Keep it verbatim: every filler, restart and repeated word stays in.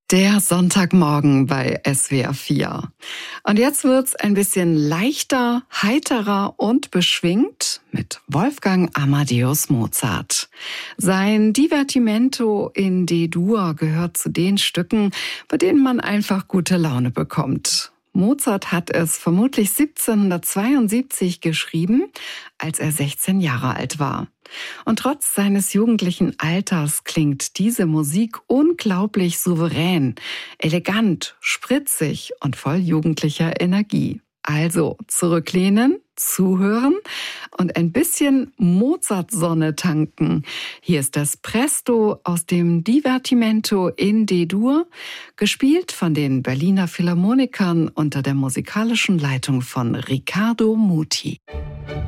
Der Sonntagmorgen bei S W R vier. Und jetzt wird's ein bisschen leichter, heiterer und beschwingt mit Wolfgang Amadeus Mozart. Sein Divertimento in D-Dur gehört zu den Stücken, bei denen man einfach gute Laune bekommt. Mozart hat es vermutlich siebzehnhundertzweiundsiebzig geschrieben, als er sechzehn Jahre alt war. Und trotz seines jugendlichen Alters klingt diese Musik unglaublich souverän, elegant, spritzig und voll jugendlicher Energie. Also zurücklehnen, zuhören und ein bisschen Mozart-Sonne tanken. Hier ist das Presto aus dem Divertimento in D-Dur, gespielt von den Berliner Philharmonikern unter der musikalischen Leitung von Riccardo Muti.